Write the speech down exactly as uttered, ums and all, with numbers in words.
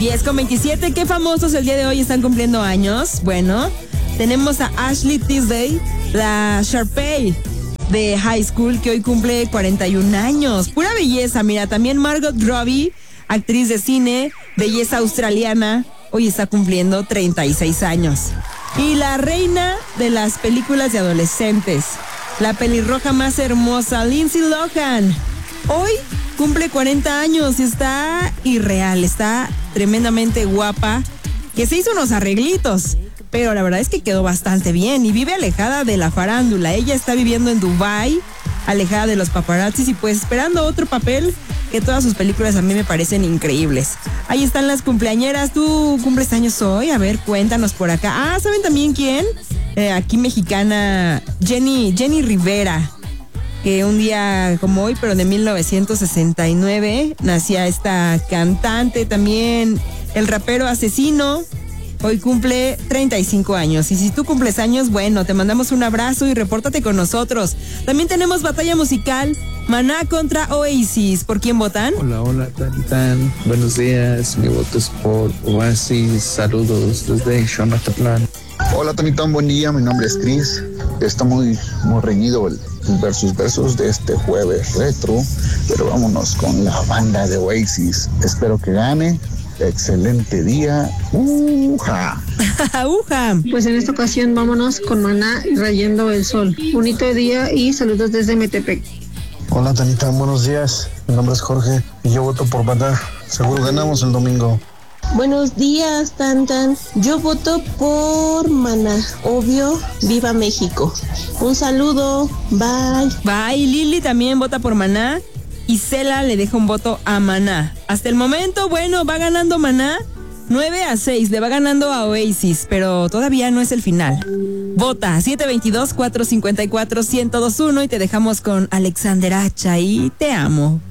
diez con veintisiete, ¿qué famosos el día de hoy están cumpliendo años? Bueno, tenemos a Ashley Tisdale, la Sharpay de High School, que hoy cumple cuarenta y un años. Pura belleza, mira, también Margot Robbie, actriz de cine, belleza australiana, hoy está cumpliendo treinta y seis años. Y la reina de las películas de adolescentes, la pelirroja más hermosa, Lindsay Lohan, hoy cumple cuarenta años y está irreal, está tremendamente guapa, que se hizo unos arreglitos, pero la verdad es que quedó bastante bien y vive alejada de la farándula. Ella está viviendo en Dubái, alejada de los paparazzis y pues esperando otro papel, que todas sus películas a mí me parecen increíbles. Ahí están las cumpleañeras. ¿Tú cumples años hoy? A ver, cuéntanos por acá. Ah, ¿saben también quién? Eh, aquí mexicana, Jenny, Jenny Rivera, que un día como hoy, pero de mil novecientos sesenta y nueve, nacía esta cantante también. El rapero Asesino hoy cumple treinta y cinco años. Y si tú cumples años, bueno, te mandamos un abrazo y repórtate con nosotros. También tenemos batalla musical, Maná contra Oasis. ¿Por quién votan? Hola, hola, tan, tan. Buenos días, mi voto es por Oasis. Saludos desde Xonacatlán. Hola, Tanitán, buen día, mi nombre es Chris. Está muy, muy reñido el versus versus de este jueves retro, pero vámonos con la banda de Oasis. Espero que gane. Excelente día. ¡Uja! ¡Uja! Pues en esta ocasión vámonos con Maná y Rayando el Sol. Bonito día y saludos desde Metepec. Hola, Tanita, buenos días. Mi nombre es Jorge y yo voto por Maná. Seguro ganamos el domingo. Buenos días, Tan Tan. Yo voto por Maná. Obvio, viva México. Un saludo. Bye. Bye. Lili también vota por Maná. Y Cela le deja un voto a Maná. Hasta el momento, bueno, va ganando Maná nueve a seis, le va ganando a Oasis, pero todavía no es el final. Vota siete dos dos, cuatro cinco cuatro, uno cero dos uno y te dejamos con Alexander Hacha y Te Amo.